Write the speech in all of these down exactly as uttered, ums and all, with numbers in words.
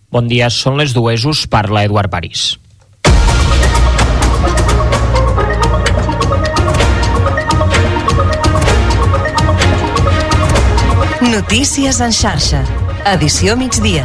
Bon dia, són les dues, us parla Eduard París. Notícies en xarxa, edició migdia.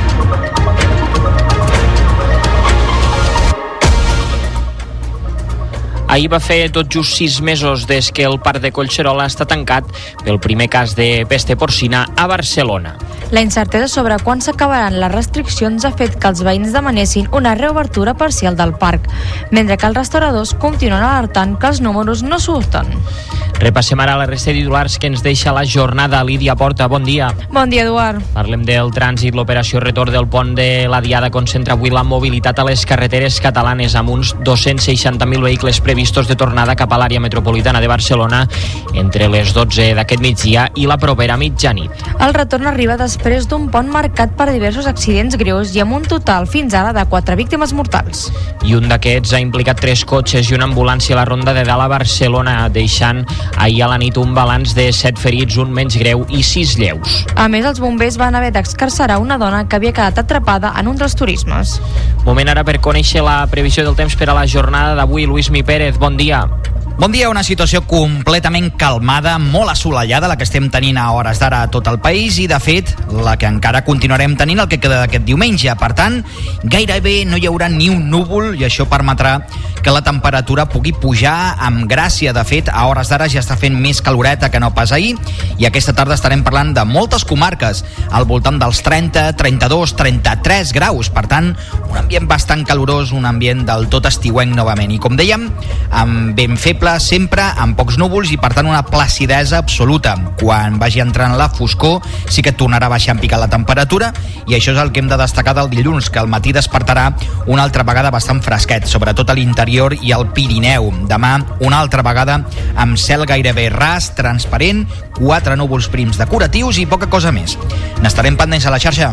Ahir va fer tot just sis mesos des que el parc de Collserola està tancat pel primer cas de pesta porcina a Barcelona. La incertesa sobre quan s'acabaran les restriccions ha fet que els veïns demanessin una reobertura parcial del parc, mentre que els restauradors continuen alertant que els números no surten. Repassem ara la resta de titulars que ens deixa la jornada. Lídia Porta, bon dia. Bon dia, Eduard. Parlem del trànsit. L'operació retorn del pont de la Diada concentra avui la mobilitat a les carreteres catalanes amb uns dos-cents seixanta mil vehicles previstos de tornada cap a l'àrea metropolitana de Barcelona entre les dotze d'aquest migdia i la propera mitjanit. El retorn arriba després d'un pont marcat per diversos accidents greus i amb un total fins ara de quatre víctimes mortals. I un d'aquests ha implicat tres cotxes i una ambulància a la Ronda de Dalt a Barcelona, deixant ahir a la nit un balanç de set ferits, un menys greu i sis lleus. A més, els bombers van haver d'excarcerar una dona que havia quedat atrapada en un dels turismes. Moment ara per conèixer la previsió del temps per a la jornada d'avui. Lluís Mi Pérez, bon dia. Bon dia, una situació completament calmada, molt assolellada, la que estem tenint a hores d'ara a tot el país i, de fet, la que encara continuarem tenint el que queda d'aquest diumenge. Per tant, gairebé no hi haurà ni un núvol i això permetrà que la temperatura pugui pujar amb gràcia. De fet, a hores d'ara ja està fent més caloreta que no pas ahir i aquesta tarda estarem parlant de moltes comarques, al voltant dels trenta, trenta-dos, trenta-tres graus. Per tant, un ambient bastant calorós, un ambient del tot estiuenc novament. I, com dèiem, amb vent feble, sempre amb pocs núvols i per tant una placidesa absoluta. Quan vagi entrant la foscor sí que tornarà a baixar en picat la temperatura i això és el que hem de destacar del dilluns, que al matí despertarà una altra vegada bastant fresquet, sobretot a l'interior i al Pirineu. Demà una altra vegada amb cel gairebé ras, transparent, quatre núvols prims decoratius i poca cosa més. N'estarem pendents a la xarxa.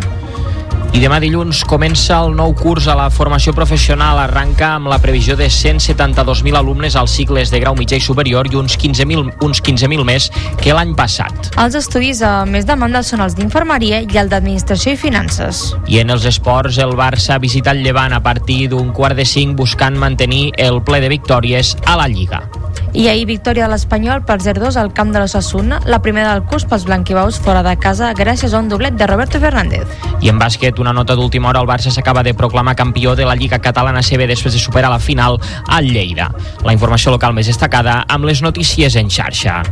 I demà dilluns comença el nou curs a la formació professional. Arranca amb la previsió de cent setanta-dos mil alumnes als cicles de grau mitjà i superior i uns quinze mil uns quinze mil més que l'any passat. Els estudis amb més demanda són els d'infermeria i el d'administració i finances. I en els esports, el Barça visita el Llevant a partir d'un quart de cinc buscant mantenir el ple de victòries a la Lliga. I ahir victòria de l'Espanyol per zero dos al camp de l'Osasuna, la primera del curs pels blanquibaus fora de casa gràcies a un doblet de Roberto Fernández. I en bàsquet, una nota d'última hora, el Barça s'acaba de proclamar campió de la Lliga Catalana C B després de superar la final al Lleida. La informació local més destacada amb les notícies en xarxa.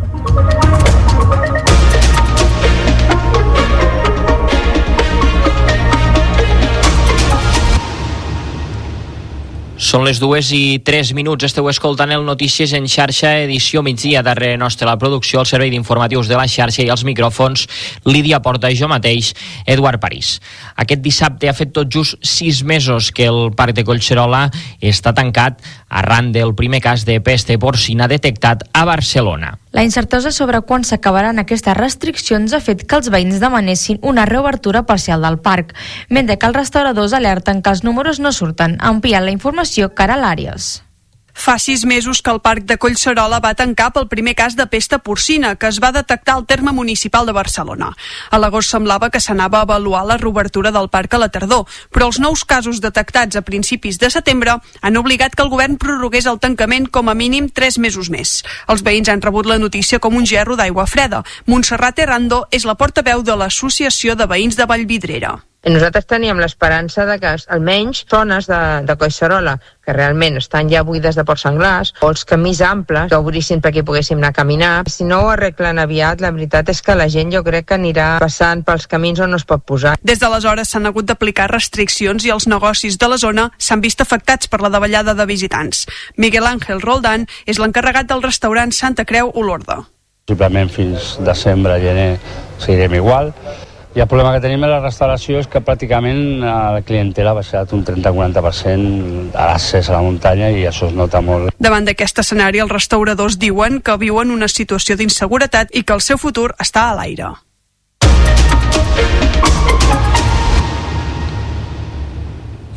Són les dues i tres minuts. Esteu escoltant el Notícies en xarxa, edició migdia. Darrere nostre la producció, el servei d'informatius de la xarxa i els micròfons, Lídia Porta i jo mateix, Eduard París. Aquest dissabte ha fet tot just sis mesos que el parc de Collserola està tancat arran del primer cas de pesta porcina detectat a Barcelona. La incertesa sobre quan s'acabaran aquestes restriccions ha fet que els veïns demanessin una reobertura parcial del parc, mentre que els restauradors alerten que els números no surten. Ampliant la informació, Caral Àries. Fa sis mesos que el parc de Collserola va tancar pel primer cas de pesta porcina que es va detectar al terme municipal de Barcelona. A l'agost semblava que s'anava a avaluar la reobertura del parc a la tardor, però els nous casos detectats a principis de setembre han obligat que el govern prorrogués el tancament com a mínim tres mesos més. Els veïns han rebut la notícia com un gerro d'aigua freda. Montserrat Errando és la portaveu de l'Associació de Veïns de Vallvidrera. Nosaltres teníem l'esperança de que almenys zones de, de Collserola que realment estan ja buides de porcs senglars o els camins amples que obrissin perquè poguéssim anar a caminar. Si no ho arreglen aviat, la veritat és que la gent jo crec que anirà passant pels camins on no es pot posar. Des d'aleshores s'han hagut d'aplicar restriccions i els negocis de la zona s'han vist afectats per la davallada de visitants. Miguel Ángel Roldán és l'encarregat del restaurant Santa Creu Olorda. Possiblement fins desembre, gener seguirem igual. I el problema que tenim a la restauració és que pràcticament la clientela ha baixat un trenta a quaranta per cent a l'accés a la muntanya i això es nota molt. Davant d'aquest escenari, els restauradors diuen que viuen una situació d'inseguretat i que el seu futur està a l'aire.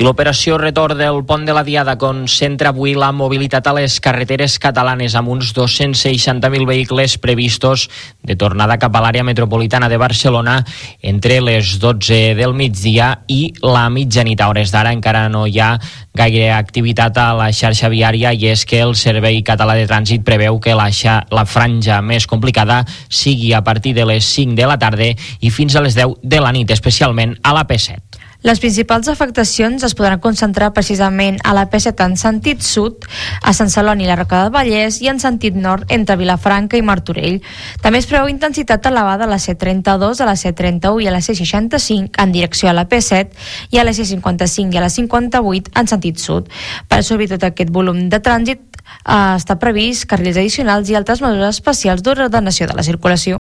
I l'operació retorn del Pont de la Diada concentra avui la mobilitat a les carreteres catalanes amb uns dos-cents seixanta mil vehicles previstos de tornada cap a l'àrea metropolitana de Barcelona entre les dotze del migdia i la mitjanit. A hores d'ara encara no hi ha gaire activitat a la xarxa viària i és que el Servei Català de Trànsit preveu que la, la franja més complicada sigui a partir de les cinc de la tarda i fins a les deu de la nit, especialment a la P set. Les principals afectacions es podran concentrar precisament a la P set en sentit sud, a Sant Celoni i la Roca del Vallès i en sentit nord entre Vilafranca i Martorell. També es preveu intensitat elevada a la C trenta-dos, a la C trenta-u i a la C seixanta-cinc en direcció a la P set i a la C cinquanta-cinc i a la cinquanta-vuit en sentit sud. Per assolir tot aquest volum de trànsit eh, està previst carrils addicionals i altres mesures especials d'ordenació de la circulació.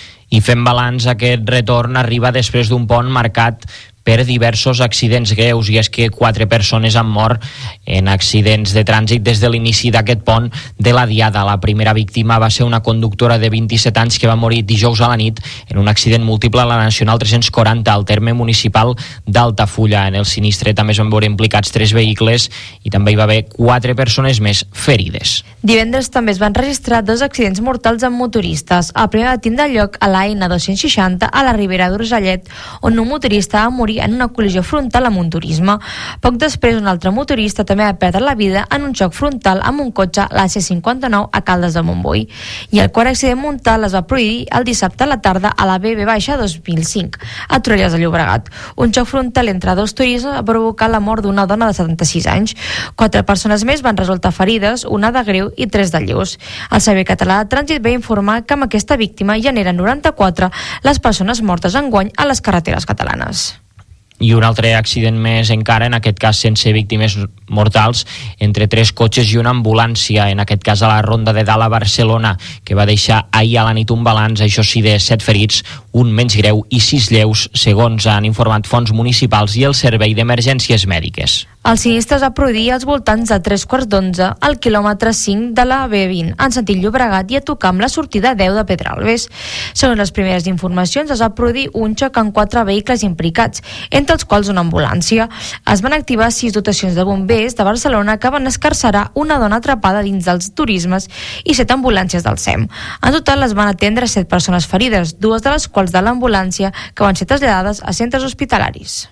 I fent balanç, aquest retorn arriba després d'un pont marcat per diversos accidents greus, i és que quatre persones han mort en accidents de trànsit des de l'inici d'aquest pont de la Diada. La primera víctima va ser una conductora de vint-i-set anys que va morir dijous a la nit en un accident múltiple a la Nacional tres-cents quaranta al terme municipal d'Altafulla. En el sinistre també es van veure implicats tres vehicles i també hi va haver quatre persones més ferides. Divendres també es van registrar dos accidents mortals amb motoristes. El primer va tindre lloc a la N dos-cents seixanta a la Ribera d'Urgellet, on un motorista va morir en una col·lisió frontal amb un turisme. Poc després, un altre motorista també va perdre la vida en un xoc frontal amb un cotxe a la C cinquanta-nou a Caldes de Montbui. I el quart accident mortal es va produir el dissabte a la tarda a la B B dos mil cinc, a Torrelles de Llobregat. Un xoc frontal entre dos turismes va provocar la mort d'una dona de setanta-sis anys. Quatre persones més van resultar ferides, una de greu i tres de lleus. El Servei Català de Trànsit va informar que amb aquesta víctima ja n'eren noranta-quatre les persones mortes enguany a les carreteres catalanes. I un altre accident més encara, en aquest cas sense víctimes mortals, entre tres cotxes i una ambulància, en aquest cas a la Ronda de Dalt a Barcelona, que va deixar ahir a la nit un balanç, això sí, de set ferits, un menys greu i sis lleus, segons han informat fonts municipals i el Servei d'Emergències Mèdiques. El sinistre es va produir als voltants de tres quarts d'onze al quilòmetre cinc de la B vint, en sentit Llobregat, i a tocar amb la sortida deu de Pedralbes. Segons les primeres informacions, es va produir un xoc amb quatre vehicles implicats, entre els quals una ambulància. Es van activar sis dotacions de bombers de Barcelona que van escarcerar una dona atrapada dins dels turismes i set ambulàncies del S E M. En total es van atendre set persones ferides, dues de les quals de l'ambulància, que van ser traslladades a centres hospitalaris.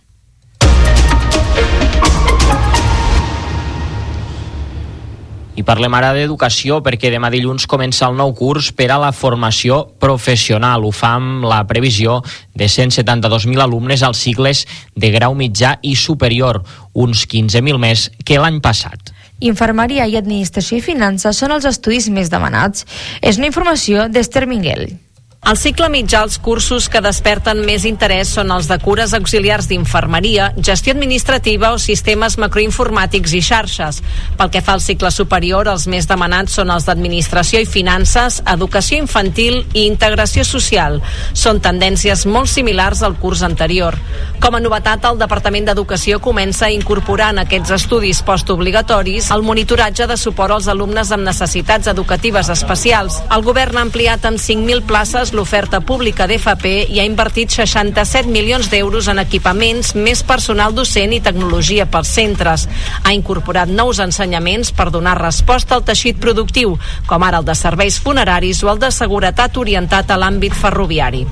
I parlem ara d'educació, perquè demà dilluns comença el nou curs per a la formació professional. Ho fa amb la previsió de cent setanta-dos mil alumnes als cicles de grau mitjà i superior, uns quinze mil més que l'any passat. Infermeria i Administració i Finances són els estudis més demanats. És una informació d'Esther Minguel. Al cicle mitjà, els cursos que desperten més interès són els de cures auxiliars d'infermeria, gestió administrativa o sistemes macroinformàtics i xarxes. Pel que fa al cicle superior, els més demanats són els d'administració i finances, educació infantil i integració social. Són tendències molt similars al curs anterior. Com a novetat, el Departament d'Educació comença a incorporar en aquests estudis postobligatoris el monitoratge de suport als alumnes amb necessitats educatives especials. El govern ha ampliat en cinc mil places l'oferta pública d'F P i ha invertit seixanta-set milions d'euros en equipaments, més personal docent i tecnologia pels centres. Ha incorporat nous ensenyaments per donar resposta al teixit productiu, com ara el de serveis funeraris o el de seguretat orientat a l'àmbit ferroviari.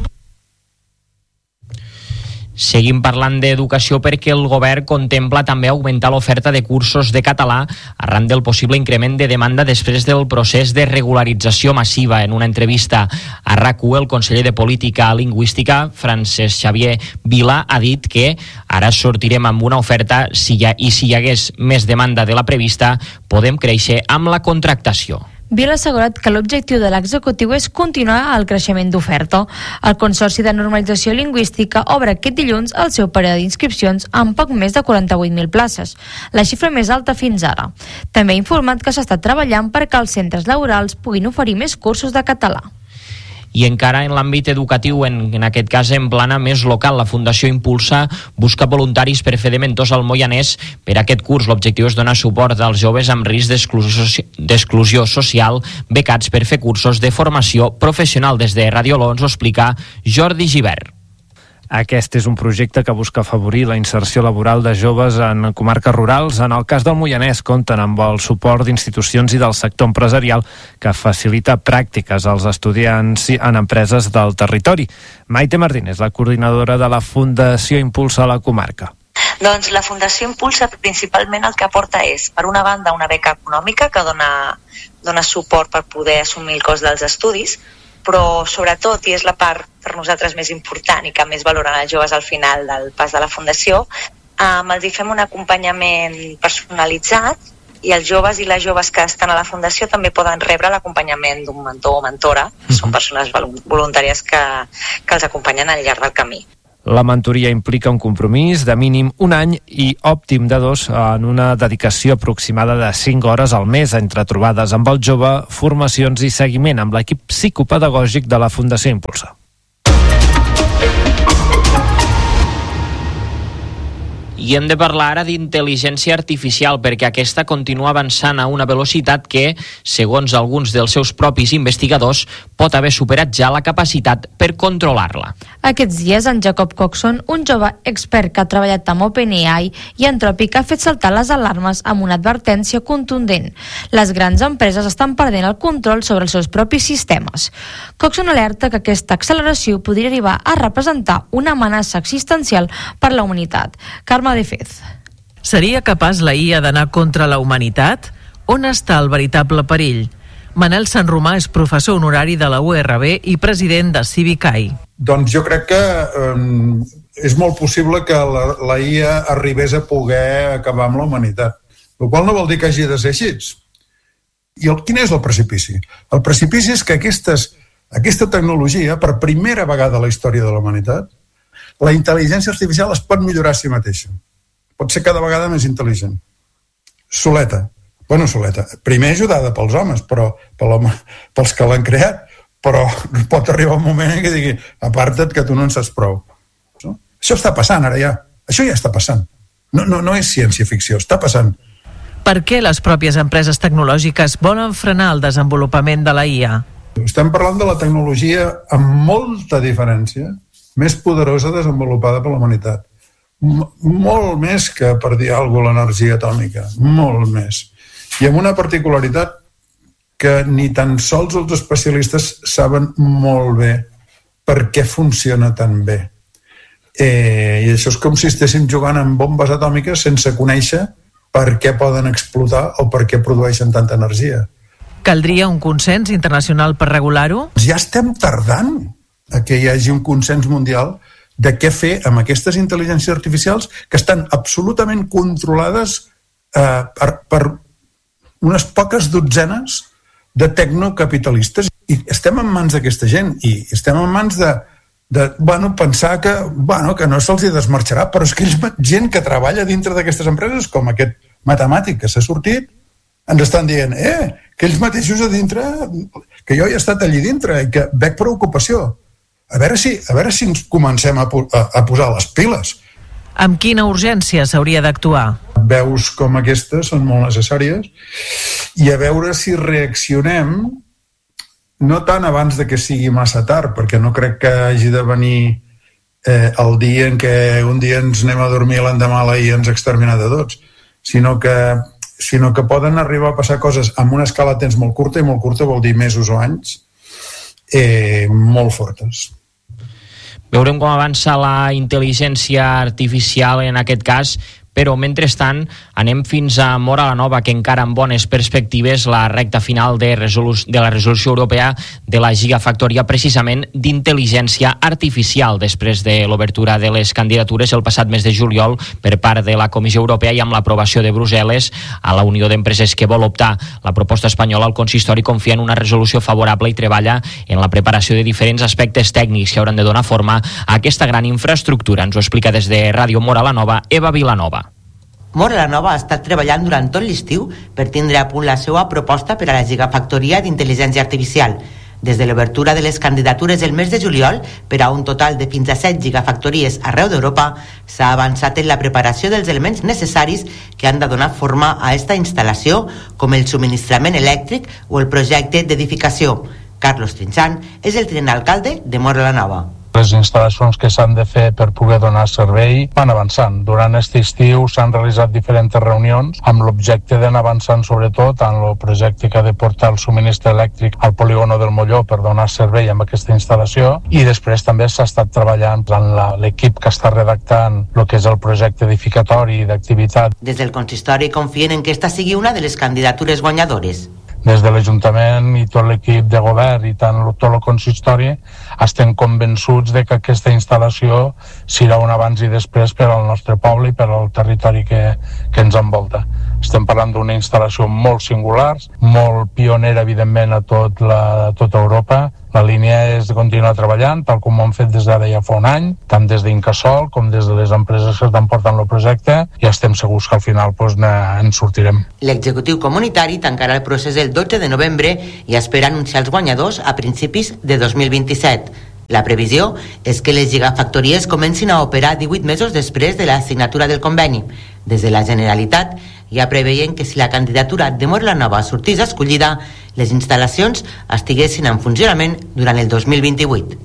Seguim parlant d'educació perquè el govern contempla també augmentar l'oferta de cursos de català arran del possible increment de demanda després del procés de regularització massiva. En una entrevista a R A C u, el conseller de Política Lingüística, Francesc Xavier Vila, ha dit que ara sortirem amb una oferta si hi ha, i si hi hagués més demanda de la prevista, podem créixer amb la contractació. Vila ha assegurat que l'objectiu de l'executiu és continuar el creixement d'oferta. El Consorci de Normalització Lingüística obre aquest dilluns el seu període d'inscripcions amb poc més de quaranta-vuit mil places, la xifra més alta fins ara. També ha informat que s'està treballant perquè els centres laborals puguin oferir més cursos de català. I encara en l'àmbit educatiu, en, en aquest cas en plana més local, la Fundació Impulsa busca voluntaris per fer de mentors al Moianès per aquest curs. L'objectiu és donar suport als joves amb risc d'exclusió social, becats per fer cursos de formació professional. Des de Ràdio Oló ens ho explica Jordi Givert. Aquest és un projecte que busca afavorir la inserció laboral de joves en comarques rurals. En el cas del Moianès compten amb el suport d'institucions i del sector empresarial que facilita pràctiques als estudiants en empreses del territori. Maite Martínez, la coordinadora de la Fundació Impulsa a la comarca. Doncs la Fundació Impulsa principalment el que aporta és, per una banda, una beca econòmica que dona, dona suport per poder assumir el cost dels estudis, però sobretot, i és la part per nosaltres més important i que més valoren els joves al final del pas de la Fundació, eh, els hi fem un acompanyament personalitzat i els joves i les joves que estan a la Fundació també poden rebre l'acompanyament d'un mentor o mentora, que són persones voluntàries que, que els acompanyen al llarg del camí. La mentoria implica un compromís de mínim un any i òptim de dos en una dedicació aproximada de cinc hores al mes entre trobades amb el jove, formacions i seguiment amb l'equip psicopedagògic de la Fundació Impulsa. I hem de parlar ara d'intel·ligència artificial perquè aquesta continua avançant a una velocitat que, segons alguns dels seus propis investigadors, pot haver superat ja la capacitat per controlar-la. Aquests dies, en Jacob Coxon, un jove expert que ha treballat amb OpenAI i Anthropic, ha fet saltar les alarmes amb una advertència contundent. Les grans empreses estan perdent el control sobre els seus propis sistemes. Coxon alerta que aquesta acceleració podria arribar a representar una amenaça existencial per la humanitat. Carme de Fez. Seria capaç la I A d'anar contra la humanitat? On està el veritable perill? Manel Sanromà és professor honorari de la U R B i president de Civicai. Doncs jo crec que eh, és molt possible que la, la I A arribés a poder acabar amb la humanitat, el qual no vol dir que hagi de ser així. I el, quin és el precipici? El precipici és que aquestes, aquesta tecnologia, per primera vegada a la història de la humanitat, la intel·ligència artificial es pot millorar a si mateixa. Pot ser cada vegada més intel·ligent. Soleta. Bueno, soleta. Primer ajudada pels homes, però pels que l'han creat. Però pot arribar un moment en què digui aparta't que tu no en saps prou. No? Això està passant ara ja. Això ja està passant. No, no, no és ciència-ficció, està passant. Per què les pròpies empreses tecnològiques volen frenar el desenvolupament de la I A? Estem parlant de la tecnologia amb molta diferència més poderosa desenvolupada per la humanitat. M- molt més que, per dir alguna cosa, l'energia atòmica. Molt més. I amb una particularitat que ni tan sols els especialistes saben molt bé per què funciona tan bé. Eh, I això és com si estéssim jugant amb bombes atòmiques sense conèixer per què poden explotar o per què produeixen tanta energia. Caldria un consens internacional per regular-ho? Ja estem tardant a que hi hagi un consens mundial de què fer amb aquestes intel·ligències artificials que estan absolutament controlades eh, per, per unes poques dotzenes de tecnocapitalistes. I estem en mans d'aquesta gent i estem en mans de, de bueno, pensar que, bueno, que no se'ls hi desmarxarà, però és que ells, gent que treballa dintre d'aquestes empreses, com aquest matemàtic que s'ha sortit, ens estan dient, eh, que ells mateixos a dintre, que jo he estat allí dintre i que veig preocupació. A veure si, a veure si ens comencem a, a, a posar les piles. Amb quina urgència s'hauria d'actuar? Veus com aquestes són molt necessàries i a veure si reaccionem no tant abans de que sigui massa tard, perquè no crec que hagi de venir eh, el dia en què un dia ens anem a dormir i l'endemà la I A ens extermina de tots, sinó que, sinó que poden arribar a passar coses amb una escala de temps molt curta, i molt curta vol dir mesos o anys, eh, molt fortes. Veurem com avança la intel·ligència artificial en aquest cas, però mentrestant anem fins a Móra la Nova, que encara amb bones perspectives la recta final de, resolu- de la resolució europea de la Gigafactoria precisament d'intel·ligència artificial després de l'obertura de les candidatures el passat mes de juliol per part de la Comissió Europea i amb l'aprovació de Brussel·les a la Unió d'Empreses que vol optar la proposta espanyola. El consistori confia en una resolució favorable i treballa en la preparació de diferents aspectes tècnics que hauran de donar forma a aquesta gran infraestructura. Ens ho explica des de Ràdio Móra la Nova, Eva Vilanova. Móra la Nova ha estat treballant durant tot l'estiu per tindre a punt la seva proposta per a la Gigafactoria d'intel·ligència artificial. Des de l'obertura de les candidatures el mes de juliol, per a un total de fins a set gigafactories arreu d'Europa, s'ha avançat en la preparació dels elements necessaris que han de donar forma a esta instal·lació, com el subministrament elèctric o el projecte d'edificació. Carlos Trinxant és el tinent alcalde de Móra la Nova. Les instal·lacions que s'han de fer per poder donar servei van avançant. Durant aquest estiu s'han realitzat diferents reunions amb l'objecte d'anar avançant sobretot en el projecte que ha de portar el subministre elèctric al polígono del Molló per donar servei amb aquesta instal·lació, i després també s'ha estat treballant en l'equip que està redactant el que és el projecte edificatori i d'activitat. Des del consistori confien en que esta sigui una de les candidatures guanyadores. Des de l'Ajuntament i tot l'equip de govern i tant tot el consistori estem convençuts de que aquesta instal·lació serà un abans i després per al nostre poble i per al territori que, que ens envolta. Estem parlant d'una instal·lació molt singular, molt pionera, evidentment, a tot la, a tota Europa. La línia és de continuar treballant, tal com ho hem fet des d'ara ja fa un any, tant des d'Incasol com des de les empreses que estan portant el projecte, i estem segurs que al final doncs, en sortirem. L'executiu comunitari tancarà el procés el dotze de novembre i espera anunciar els guanyadors a principis de dos mil vint-i-set. La previsió és que les gigafactories comencin a operar divuit mesos després de la signatura del conveni. Des de la Generalitat ja preveien que si la candidatura de Morla Nova sortís escollida, les instal·lacions estiguessin en funcionament durant el dos mil vint-i-vuit.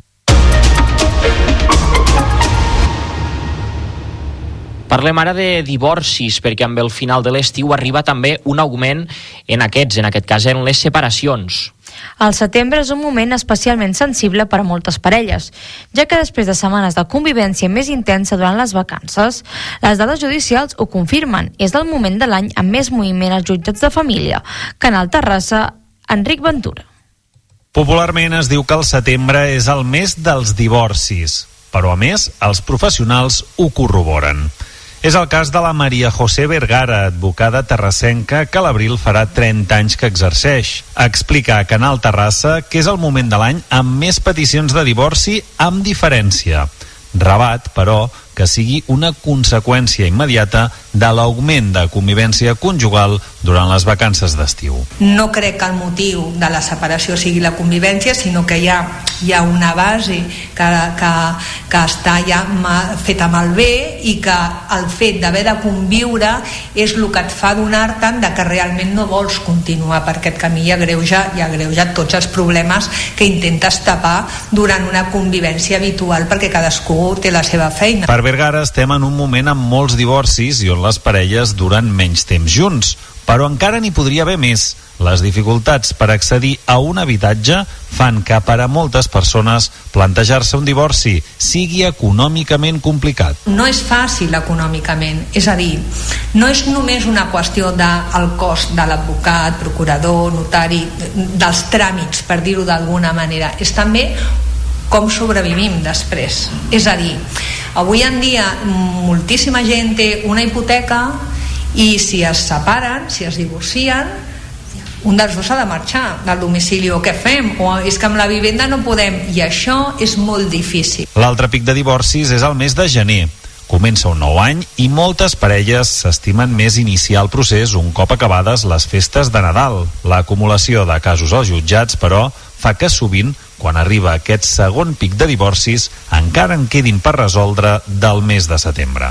Parlem ara de divorcis, perquè amb el final de l'estiu arriba també un augment en aquests, en aquest cas en les separacions. El setembre és un moment especialment sensible per a moltes parelles, ja que després de setmanes de convivència més intensa durant les vacances, les dades judicials ho confirmen. És el moment de l'any amb més moviment als jutjats de família. Canal Terrassa, Enric Ventura. Popularment es diu que el setembre és el mes dels divorcis, però a més els professionals ho corroboren. És el cas de la Maria José Vergara, advocada terrassenca que a l'abril farà trenta anys que exerceix. Explica a Canal Terrassa que és el moment de l'any amb més peticions de divorci amb diferència. Rebat, però, que sigui una conseqüència immediata de l'augment de convivència conjugal durant les vacances d'estiu. No crec que el motiu de la separació sigui la convivència, sinó que hi ha, hi ha una base que, que, que està ja feta malbé i que el fet d'haver de conviure és el que et fa donar-te'n de que realment no vols continuar per aquest camí i agreuja, i agreuja tots els problemes que intentes tapar durant una convivència habitual perquè cadascú té la seva feina. Per Vergara estem en un moment amb molts divorcis i on les parelles duren menys temps junts, però encara n'hi podria haver més. Les dificultats per accedir a un habitatge fan que per a moltes persones plantejar-se un divorci sigui econòmicament complicat. No és fàcil econòmicament, és a dir, no és només una qüestió del cost de l'advocat, procurador, notari, dels tràmits, per dir-ho d'alguna manera, és també com sobrevivim després. És a dir, avui en dia moltíssima gent té una hipoteca i si es separen, si es divorcien, un dels dos ha de marxar del domicili. O què fem? O és que amb la vivenda no podem, i això és molt difícil. L'altre pic de divorcis és el mes de gener. Comença un nou any i moltes parelles s'estimen més iniciar el procés un cop acabades les festes de Nadal. L'acumulació de casos als jutjats, però, fa que sovint, quan arriba aquest segon pic de divorcis, encara en quedin per resoldre del mes de setembre.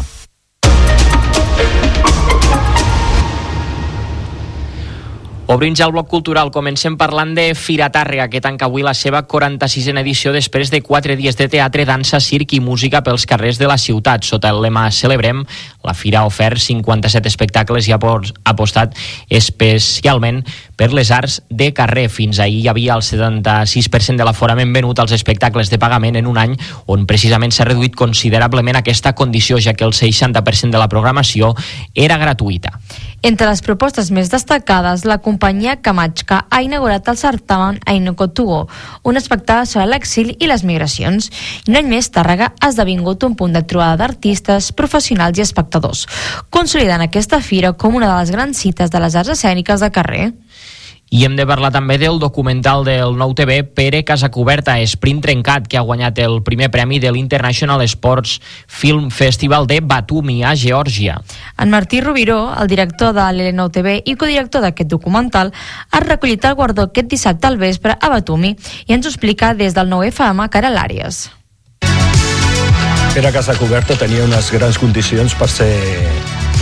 Obrim ja el bloc cultural. Comencem parlant de Fira Tàrrega, que tanca avui la seva quaranta-sisena edició després de quatre dies de teatre, dansa, circ i música pels carrers de la ciutat. Sota el lema Celebrem, la Fira ha ofert cinquanta-set espectacles i ha apostat especialment per les arts de carrer. Fins ahir hi havia el setanta-sis per cent de l'aforament venut als espectacles de pagament en un any on precisament s'ha reduït considerablement aquesta condició, ja que el seixanta per cent de la programació era gratuïta. Entre les propostes més destacades, la companyia Kamachka ha inaugurat el certamen Ainokotugo, un espectacle sobre l'exili i les migracions. I un any més, Tàrrega ha esdevingut un punt de trobada d'artistes, professionals i espectadors, consolidant aquesta fira com una de les grans cites de les arts escèniques de carrer. I hem de parlar també del documental del Nou T V Pere Casacoberta, Sprint Trencat, que ha guanyat el primer premi de l'International Sports Film Festival de Batumi, a Geòrgia. En Martí Rovira, el director de l'L Nou T V i codirector d'aquest documental, ha recollit el guardó aquest dissabte al vespre a Batumi i ens ho explica des del nou F M, Caral Àries. Pere Casacoberta tenia unes grans condicions per ser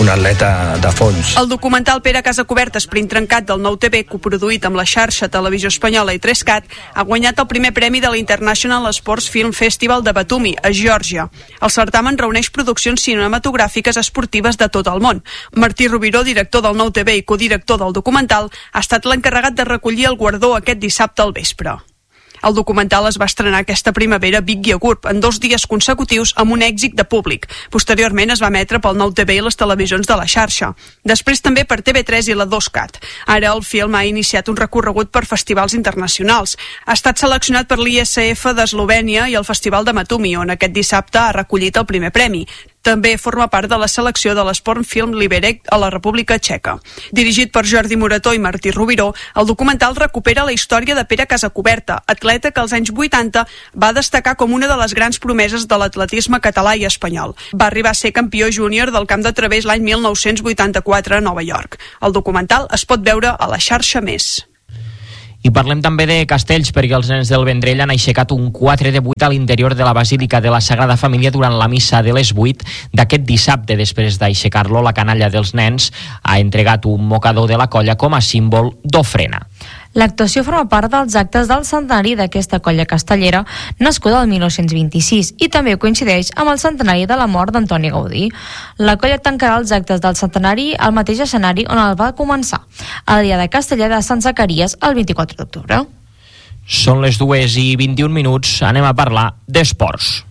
un atleta de fons. El documental Pere Casacuberta, Sprint trencat del Nou T V, coproduït amb la xarxa Televisió Espanyola i tres cat, ha guanyat el primer premi de l'International Sports Film Festival de Batumi, a Geòrgia. El certamen reuneix produccions cinematogràfiques esportives de tot el món. Martí Rovira, director del Nou T V i codirector del documental, ha estat l'encarregat de recollir el guardó aquest dissabte al vespre. El documental es va estrenar aquesta primavera a Vic i a Gurb en dos dies consecutius amb un èxit de públic. Posteriorment es va emetre pel Nou T V i les televisions de la xarxa. Després també per T V tres i la dos cat. Ara el film ha iniciat un recorregut per festivals internacionals. Ha estat seleccionat per l'I S F d'Eslovènia i el Festival de Batumi, on aquest dissabte ha recollit el primer premi. També forma part de la selecció de l'Sport Film Liberec a la República Txeca. Dirigit per Jordi Morató i Martí Rovira, el documental recupera la història de Pere Casacuberta, atleta que als anys vuitanta va destacar com una de les grans promeses de l'atletisme català i espanyol. Va arribar a ser campió júnior del camp de través l'any mil nou-cents vuitanta-quatre a Nova York. El documental es pot veure a la xarxa Més. I parlem també de castells, perquè els nens del Vendrell han aixecat un quatre de vuit a l'interior de la Basílica de la Sagrada Família durant la missa de les vuit d'aquest dissabte. Després d'aixecar-lo, la canalla dels nens ha entregat un mocador de la colla com a símbol d'ofrena. L'actuació forma part dels actes del centenari d'aquesta colla castellera nascuda el mil nou-cents vint-i-sis i també coincideix amb el centenari de la mort d'Antoni Gaudí. La colla tancarà els actes del centenari al mateix escenari on el va començar, el dia de Castellar de Sant Zacaries, el vint-i-quatre d'octubre. Són les dues i vint-i-un minuts, anem a parlar d'esports.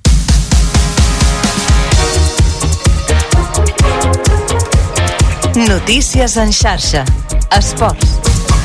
Notícies en xarxa. Esports.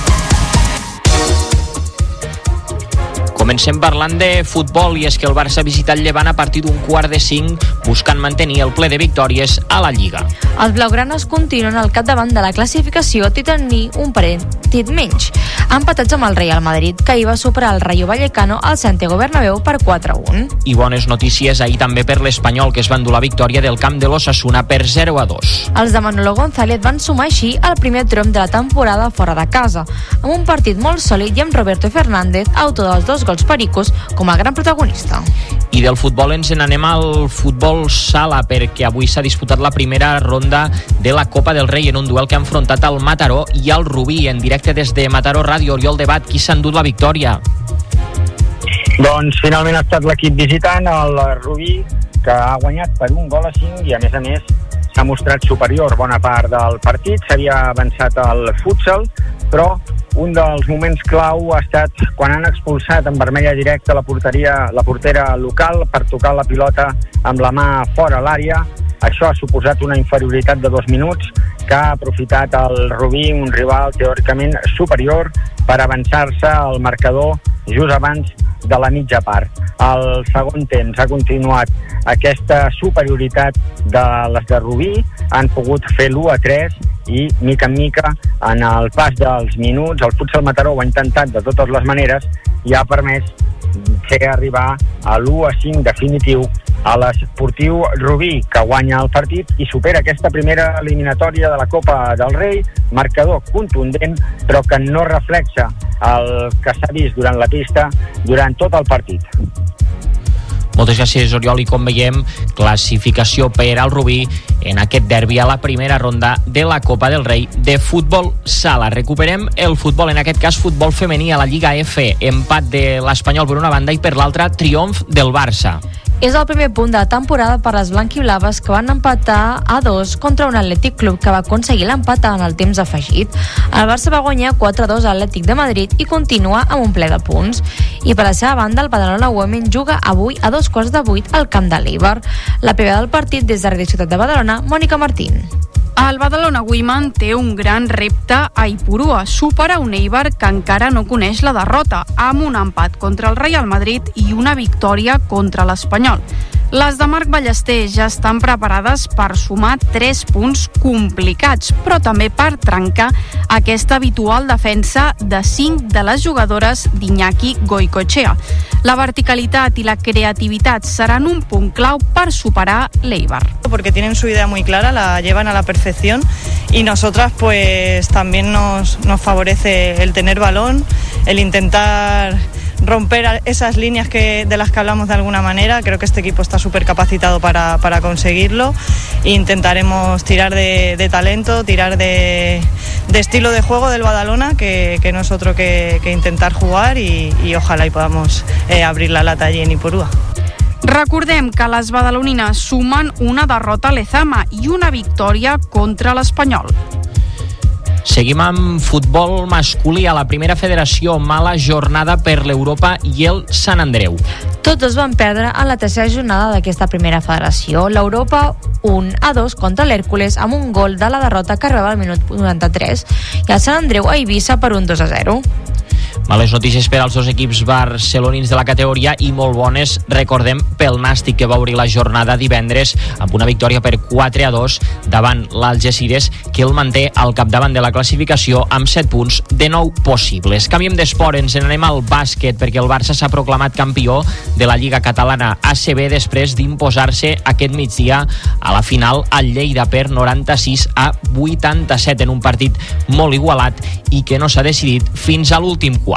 Comencem parlant de futbol, i és que el Barça ha visitat Llevant a partir d'un quart de cinc, buscant mantenir el ple de victòries a la Lliga. Els blaugranes continuen al capdavant de la classificació, tot i tenir un partit menys. Empatats amb el Real Madrid, que hi va superar el Rayo Vallecano al Santiago Bernabéu per quatre a un. I bones notícies ahir també per l'Espanyol, que es va endur la victòria del camp de l'Osasuna per zero a dos. Els de Manolo González van sumar així el primer triomf de la temporada fora de casa, amb un partit molt sòlid i amb Roberto Fernández, autor dels dos gols pericos, com a gran protagonista. I del futbol ens n'anem al futbol sala, perquè avui s'ha disputat la primera ronda de la Copa del Rei en un duel que ha enfrontat el Mataró i el Rubí. En directe des de Mataró Ràdio, Oriol Debat, qui s'ha endut la victòria? Doncs finalment ha estat l'equip visitant, el Rubí, que ha guanyat per un gol a cinc i a més a més s'ha mostrat superior bona part del partit. S'havia avançat al futsal, però un dels moments clau ha estat quan han expulsat en vermella directa la porteria, la portera local per tocar la pilota amb la mà fora l'àrea. Això ha suposat una inferioritat de dos minuts que ha aprofitat el Rubí, un rival teòricament superior, per avançar-se al marcador just abans de la mitja part. El segon temps ha continuat aquesta superioritat de les de Rubí, han pogut fer l'u a tres i mica en mica en el pas dels minuts el Futsal Mataró ho ha intentat de totes les maneres i ha permès fer arribar a l'u a cinc definitiu a l'Esportiu Rubí, que guanya el partit i supera aquesta primera eliminatòria de la Copa del Rei, marcador contundent però que no reflexa el que s'ha vist durant la pista durant tot el partit. Moltes gràcies, Oriol, i com veiem, classificació per al Rubí en aquest derbi a la primera ronda de la Copa del Rei de futbol sala. Recuperem el futbol, en aquest cas futbol femení a la Lliga F. Empat de l'Espanyol per una banda i per l'altra triomf del Barça. És el primer punt de la temporada per les blanquiblaves, que van empatar a dos contra un Atlètic Club que va aconseguir l'empat en el temps afegit. El Barça va guanyar quatre a dos a l'Atlètic de Madrid i continua amb un ple de punts. I per la seva banda, el Badalona Women juga avui a dos quarts de vuit al camp de l'Eibar. La P B del partit des de Radio Ciutat de Badalona, Mònica Martín. El Badalona Women té un gran repte a Ipurua, superar un Eibar que encara no coneix la derrota, amb un empat contra el Real Madrid i una victòria contra l'Espanyol. Les de Marc Ballester ja estan preparades per sumar tres punts complicats, però també per trencar aquesta habitual defensa de cinc de les jugadores d'Iñaki Goicoechea. La verticalitat i la creativitat seran un punt clau per superar l'Eibar. Porque tienen su idea muy clara, la llevan a la perfección y nosotras pues también nos, nos favorece el tener balón, el intentar romper esas líneas que, de las que hablamos de alguna manera. Creo que este equipo está súper capacitado para, para conseguirlo. Intentaremos tirar de, de talento, tirar de, de estilo de juego del Badalona, que, que no es otro que, que intentar jugar y, y ojalá y podamos eh, abrir la lata allí en Ipurúa. Recordem que les badalonines sumen una derrota a l'Ezama i una victòria contra l'Espanyol. Seguim amb futbol masculí. A la primera federació, mala jornada per l'Europa i el Sant Andreu. Tots dos van perdre en la tercera jornada d'aquesta primera federació. L'Europa un a dos contra l'Hèrcules amb un gol de la derrota que arribava al minut noranta-tres i el Sant Andreu a Eivissa per un dos a zero. Males notícies per als dos equips barcelonins de la categoria i molt bones, recordem, pel Nàstic, que va obrir la jornada divendres amb una victòria per quatre a dos davant l'Algeciras, que el manté al capdavant de la classificació amb set punts de nou possibles. Canviem d'esport, ens n'anem al bàsquet, perquè el Barça s'ha proclamat campió de la Lliga Catalana A C B després d'imposar-se aquest migdia a la final al Lleida per noranta-sis a vuitanta-set en un partit molt igualat i que no s'ha decidit fins a l'últim quart.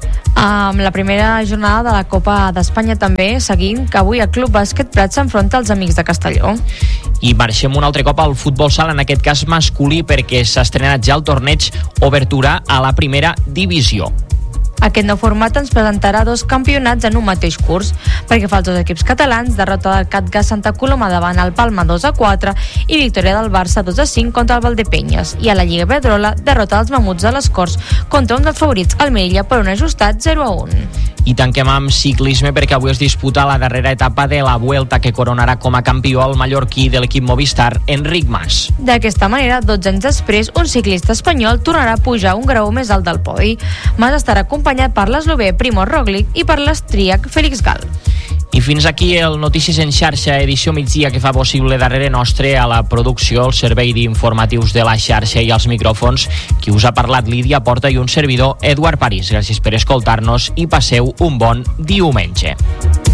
Amb la primera jornada de la Copa d'Espanya també, seguint que avui el Club Bàsquet Prat s'enfronta als Amics de Castelló. I marxem un altre cop al futbol sala, en aquest cas masculí, perquè s'ha estrenat ja el torneig Obertura a la primera divisió. Aquest nou format ens presentarà dos campionats en un mateix curs. Perquè fa els dos equips catalans, derrota del CatGas Santa Coloma davant el Palma dos a quatre i victòria del Barça dos a cinc contra el Valdepenyes. I a la Lliga Iberdrola, derrota dels Mamuts de les Corts contra un dels favorits, el Melilla, per un ajustat zero a un. I tanquem amb ciclisme, perquè avui es disputa la darrera etapa de la Vuelta, que coronarà com a campió el mallorquí de l'equip Movistar, Enric Mas. D'aquesta manera, dotze anys després, un ciclista espanyol tornarà a pujar un graó més alt del podi. Mas estarà acompanyat per l'eslovè Primož Roglič i per l'austríac Félix Gall. I fins aquí el Notícies en xarxa, edició migdia, que fa possible darrere nostre a la producció, el servei d'informatius de la xarxa i els micròfons, qui us ha parlat Lídia Porta i un servidor, Eduard París. Gràcies per escoltar-nos i passeu un bon diumenge.